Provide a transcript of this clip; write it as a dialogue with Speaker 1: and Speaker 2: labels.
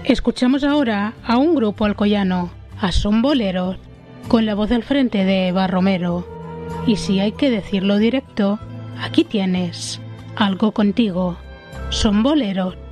Speaker 1: Escuchamos ahora a un grupo alcoyano, a Son Boleros, con la voz al frente de Eva Romero. Y si hay que decirlo directo, aquí tienes Algo Contigo. Son Boleros.